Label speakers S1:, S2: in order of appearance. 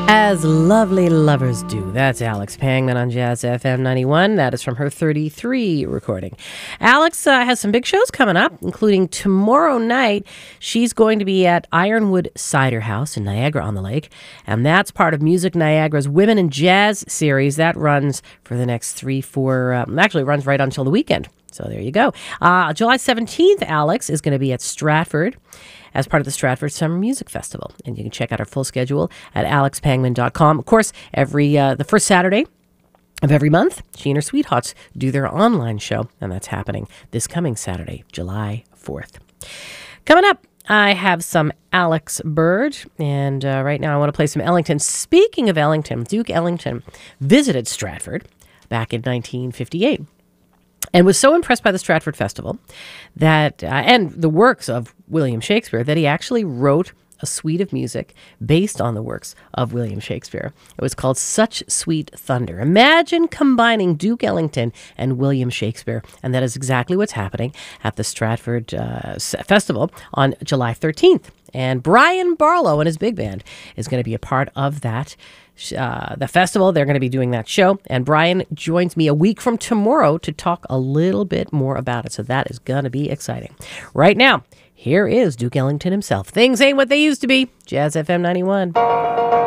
S1: As lovely lovers do. That's Alex Pangman on Jazz FM 91. That is from her 33 recording. Alex has some big shows coming up, including tomorrow night. She's going to be at Ironwood Cider House in Niagara-on-the-Lake, and that's part of Music Niagara's Women in Jazz series. That runs for the next actually runs right until the weekend. So there you go. July 17th, Alex is going to be at Stratford as part of the Stratford Summer Music Festival. And you can check out our full schedule at alexpangman.com. Of course, the first Saturday of every month, she and her sweethearts do their online show, and that's happening this coming Saturday, July 4th. Coming up, I have some Alex Bird, and right now I want to play some Ellington. Speaking of Ellington, Duke Ellington visited Stratford back in 1958. And was so impressed by the Stratford Festival that, and the works of William Shakespeare, that he actually wrote a suite of music based on the works of William Shakespeare. It was called Such Sweet Thunder. Imagine combining Duke Ellington and William Shakespeare. And that is exactly what's happening at the Stratford Festival on July 13th. And Brian Barlow and his big band is going to be a part of that the festival. They're going to be doing that show, and Brian joins me a week from tomorrow to talk a little bit more about it, so that is going to be exciting. Right now, here is Duke Ellington himself. Things ain't what they used to be. Jazz FM 91.